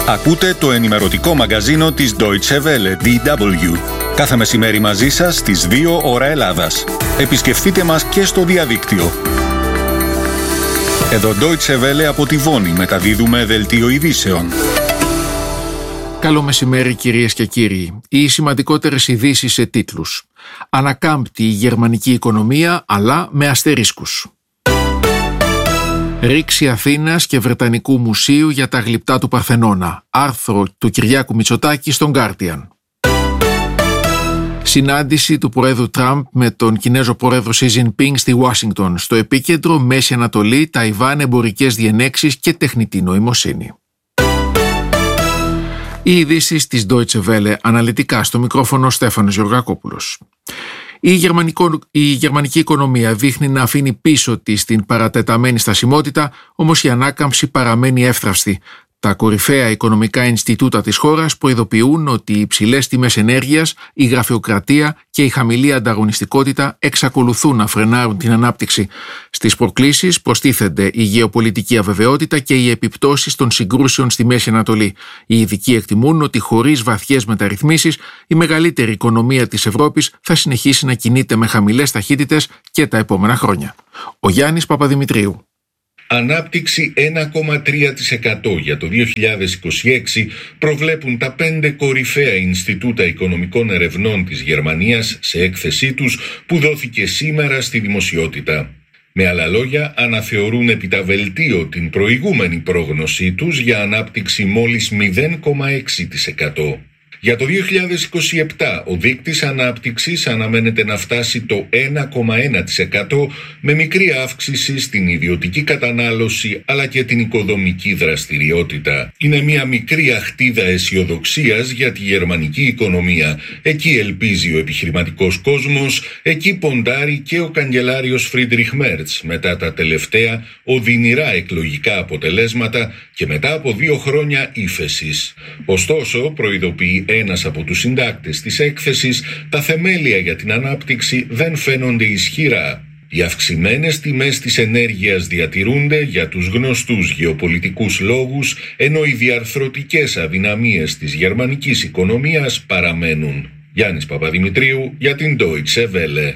Ακούτε το ενημερωτικό μαγκαζίνο της Deutsche Welle, DW. Κάθε μεσημέρι μαζί σας στις 2 ώρα Ελλάδας. Επισκεφτείτε μας και στο διαδίκτυο. Εδώ Deutsche Welle από τη Βόνη μεταδίδουμε δελτίο ειδήσεων. Καλό μεσημέρι κυρίες και κύριοι. Οι σημαντικότερες ειδήσεις σε τίτλους. Ανακάμπτει η γερμανική οικονομία, αλλά με αστερίσκους. Ρήξη Αθήνας και Βρετανικού Μουσείου για τα γλυπτά του Παρθενώνα. Άρθρο του Κυριάκου Μητσοτάκη στον Guardian. Συνάντηση του Προέδρου Τραμπ με τον Κινέζο Πρόεδρο Σι Τζινπίνγκ στη Ουάσιγκτον. Στο επίκεντρο Μέση Ανατολή, Ταϊβάν, εμπορικές διενέξεις και τεχνητή νοημοσύνη. Οι ειδήσεις της Deutsche Welle, αναλυτικά στο μικρόφωνο Στέφανος Γεωργακόπουλος. Η γερμανική οικονομία δείχνει να αφήνει πίσω της την παρατεταμένη στασιμότητα, όμως η ανάκαμψη παραμένει εύθραυστη. Τα κορυφαία οικονομικά Ινστιτούτα της χώρας προειδοποιούν ότι οι υψηλές τιμές ενέργειας, η γραφειοκρατία και η χαμηλή ανταγωνιστικότητα εξακολουθούν να φρενάρουν την ανάπτυξη. Στις προκλήσεις προστίθενται η γεωπολιτική αβεβαιότητα και οι επιπτώσεις των συγκρούσεων στη Μέση Ανατολή. Οι ειδικοί εκτιμούν ότι χωρίς βαθιές μεταρρυθμίσεις, η μεγαλύτερη οικονομία της Ευρώπης θα συνεχίσει να κινείται με χαμηλές ταχύτητες και τα επόμενα χρόνια. Ο Γιάννης Παπαδημητρίου. Ανάπτυξη 1,3% για το 2026 προβλέπουν τα 5 κορυφαία Ινστιτούτα Οικονομικών Ερευνών της Γερμανίας σε έκθεσή τους που δόθηκε σήμερα στη δημοσιότητα. Με άλλα λόγια, αναθεωρούν επί τα βελτίο την προηγούμενη πρόγνωσή τους για ανάπτυξη μόλις 0,6%. Για το 2027 ο δείκτης ανάπτυξης αναμένεται να φτάσει το 1,1% με μικρή αύξηση στην ιδιωτική κατανάλωση αλλά και την οικοδομική δραστηριότητα. Είναι μια μικρή αχτίδα αισιοδοξίας για τη γερμανική οικονομία. Εκεί ελπίζει ο επιχειρηματικός κόσμος, εκεί ποντάρει και ο καγκελάριος Φρίντριχ Μέρτς μετά τα τελευταία οδυνηρά εκλογικά αποτελέσματα και μετά από 2 χρόνια ύφεσης. Ωστόσο, προειδοποιεί ένας από τους συντάκτες της έκθεσης, τα θεμέλια για την ανάπτυξη δεν φαίνονται ισχυρά. Οι αυξημένες τιμές της ενέργειας διατηρούνται για τους γνωστούς γεωπολιτικούς λόγους, ενώ οι διαρθρωτικές αδυναμίες της γερμανικής οικονομίας παραμένουν. Γιάννης Παπαδημητρίου για την Deutsche Welle.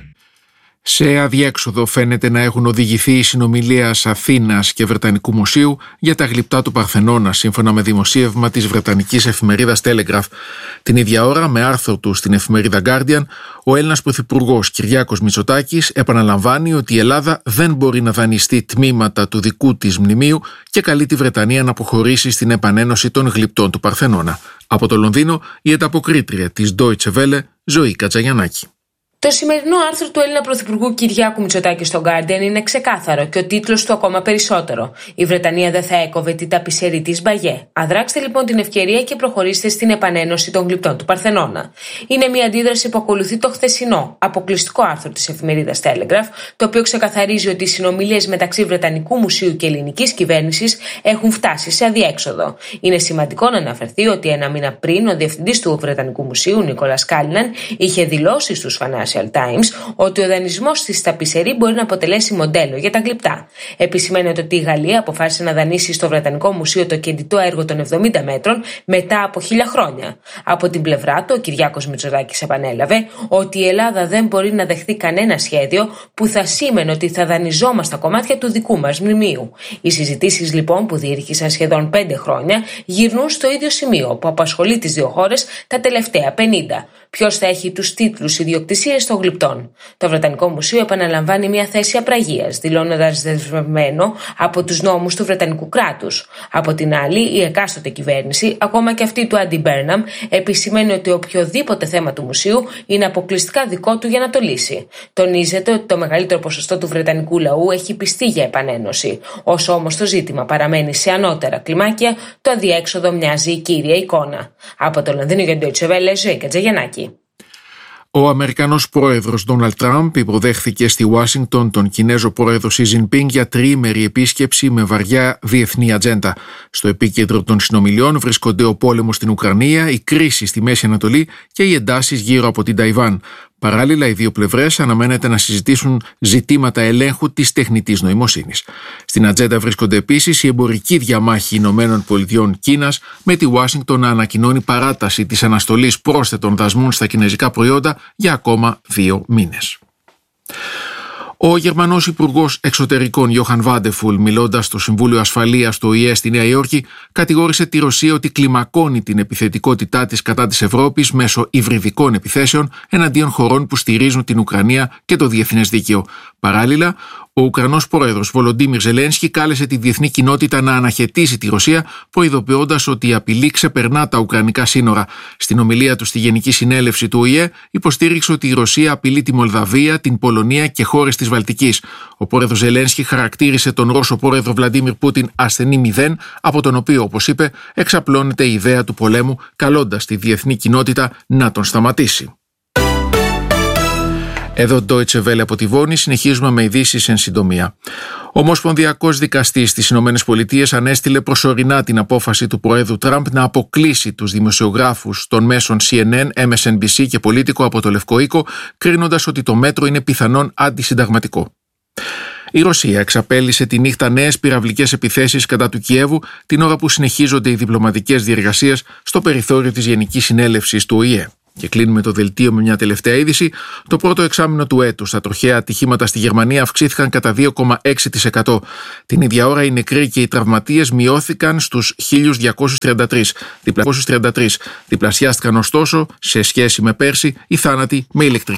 Σε αδιέξοδο φαίνεται να έχουν οδηγηθεί οι συνομιλίες Αθήνας και Βρετανικού Μουσείου για τα γλυπτά του Παρθενώνα, σύμφωνα με δημοσίευμα της βρετανικής εφημερίδας Telegraph. Την ίδια ώρα, με άρθρο του στην εφημερίδα Guardian, ο Έλληνας Πρωθυπουργός Κυριάκος Μητσοτάκης επαναλαμβάνει ότι η Ελλάδα δεν μπορεί να δανειστεί τμήματα του δικού της μνημείου και καλεί τη Βρετανία να αποχωρήσει στην επανένωση των γλυπτών του Παρθενώνα. Από το Λονδίνο, η ανταποκρίτρια της Deutsche Welle, Ζωή Κατζαγιαννάκη. Το σημερινό άρθρο του Έλληνα Πρωθυπουργού Κυριάκου Μητσοτάκη στο Guardian είναι ξεκάθαρο και ο τίτλος του ακόμα περισσότερο. Η Βρετανία δεν θα έκοβε την ταπεισερή της μπαγιέ. Αδράξτε λοιπόν την ευκαιρία και προχωρήστε στην επανένωση των γλυπτών του Παρθενώνα. Είναι μια αντίδραση που ακολουθεί το χθεσινό αποκλειστικό άρθρο της εφημερίδας Telegraph, το οποίο ξεκαθαρίζει ότι οι συνομιλίες μεταξύ Βρετανικού Μουσείου και ελληνικής κυβέρνησης έχουν φτάσει σε αδιέξοδο. Είναι σημαντικό να αναφερθεί ότι ένα μήνα πριν ο διευθυντής του Βρετανικού Μουσείου, Νίκολας Κάλιναν, είχε δηλώσει στους Times ότι ο δανεισμός στη ταπεισερή μπορεί να αποτελέσει μοντέλο για τα γλυπτά. Επισημαίνεται ότι η Γαλλία αποφάσισε να δανείσει στο Βρετανικό Μουσείο το κεντητό έργο των 70 μέτρων μετά από 1000 χρόνια. Από την πλευρά του, ο Κυριάκος Μητσοτάκης επανέλαβε ότι η Ελλάδα δεν μπορεί να δεχθεί κανένα σχέδιο που θα σήμαινε ότι θα δανειζόμαστε κομμάτια του δικού μας μνημείου. Οι συζητήσεις λοιπόν που διήρκησαν σχεδόν 5 χρόνια γυρνούν στο ίδιο σημείο που απασχολεί τις δύο χώρες τα τελευταία 50. Ποιος θα έχει τους τίτλους ιδιοκτησίας των γλυπτών. Το Βρετανικό Μουσείο επαναλαμβάνει μια θέση απραγίας, δηλώνοντας δεσμευμένο από τους νόμους του Βρετανικού κράτους. Από την άλλη, η εκάστοτε κυβέρνηση, ακόμα και αυτή του Άντι Μπέρναμ, επισημαίνει ότι οποιοδήποτε θέμα του μουσείου είναι αποκλειστικά δικό του για να το λύσει. Τονίζεται ότι το μεγαλύτερο ποσοστό του Βρετανικού λαού έχει πιστεί για επανένωση. Όσο όμως το ζήτημα παραμένει σε ανώτερα κλιμάκια, το αδιέξοδο μοιάζει η κύρια εικόνα. Από το Λονδίνο για την Deutsche Welle, Ζωή Κατζαγιαννάκη. Ο Αμερικανός πρόεδρος Ντόναλντ Τραμπ υποδέχθηκε στη Ουάσιγκτον τον Κινέζο πρόεδρο Σι Τζινπίνγκ για τριήμερη επίσκεψη με βαριά διεθνή ατζέντα. Στο επίκεντρο των συνομιλιών βρίσκονται ο πόλεμος στην Ουκρανία, η κρίση στη Μέση Ανατολή και οι εντάσεις γύρω από την Ταϊβάν. Παράλληλα, οι δύο πλευρές αναμένεται να συζητήσουν ζητήματα ελέγχου της τεχνητής νοημοσύνης. Στην ατζέντα βρίσκονται επίσης η εμπορική διαμάχη ΗΠΑ-Κίνας, με τη Ουάσιγκτον να ανακοινώνει παράταση της αναστολής πρόσθετων δασμών στα κινέζικα προϊόντα για ακόμα 2 μήνες. Ο Γερμανός Υπουργός Εξωτερικών Γιόχαν Βάντεφουλ, μιλώντας στο Συμβούλιο Ασφαλείας του ΟΗΕ στη Νέα Υόρκη, κατηγόρησε τη Ρωσία ότι κλιμακώνει την επιθετικότητά της κατά της Ευρώπης μέσω υβριδικών επιθέσεων εναντίον χωρών που στηρίζουν την Ουκρανία και το διεθνές δίκαιο. Παράλληλα, ο Ουκρανός πρόεδρος Βολοντίμιρ Ζελένσκι κάλεσε τη διεθνή κοινότητα να αναχαιτήσει τη Ρωσία, προειδοποιώντας ότι η απειλή ξεπερνά τα ουκρανικά σύνορα. Στην ομιλία του στη Γενική Συνέλευση του ΟΗΕ, υποστήριξε ότι η Ρωσία απειλεί τη Μολδαβία, την Πολωνία και χώρες της Βαλτικής. Ο πρόεδρος Ζελένσκι χαρακτήρισε τον Ρώσο πρόεδρο Βλαντίμιρ Πούτιν ασθενή μηδέν, από τον οποίο, όπως είπε, εξαπλώνεται η ιδέα του πολέμου, καλώντας τη διεθνή κοινότητα να τον σταματήσει. Εδώ Deutsche Welle από τη Βόνη, συνεχίζουμε με ειδήσεις εν συντομία. Ο Ομοσπονδιακός Δικαστής στις ΗΠΑ ανέστειλε προσωρινά την απόφαση του Προέδρου Τραμπ να αποκλείσει τους δημοσιογράφους των μέσων CNN, MSNBC και Πολίτικο από το Λευκό Οίκο, κρίνοντας ότι το μέτρο είναι πιθανόν αντισυνταγματικό. Η Ρωσία εξαπέλυσε τη νύχτα νέες πυραυλικές επιθέσεις κατά του Κιέβου, την ώρα που συνεχίζονται οι διπλωματικές διεργασίες στο περιθώριο της Γενικής Συνέλευσης του ΟΗΕ. Και κλείνουμε το δελτίο με μια τελευταία είδηση. Το πρώτο εξάμηνο του έτους, τα τροχαία ατυχήματα στη Γερμανία αυξήθηκαν κατά 2,6%. Την ίδια ώρα οι νεκροί και οι τραυματίες μειώθηκαν στους 1.233. Διπλασιάστηκαν ωστόσο, σε σχέση με πέρσι, οι θάνατοι με ηλεκτρικά.